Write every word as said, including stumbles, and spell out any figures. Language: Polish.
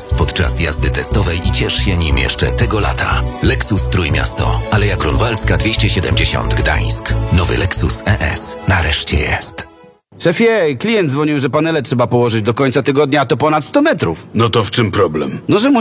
S podczas jazdy testowej i ciesz się nim jeszcze tego lata. Lexus Trójmiasto, Aleja Grunwaldzka dwieście siedemdziesiąt Gdańsk. Nowy Lexus E S nareszcie jest. Szefie, klient dzwonił, że panele trzeba położyć do końca tygodnia, a to ponad sto metrów. No to w czym problem? No, że mu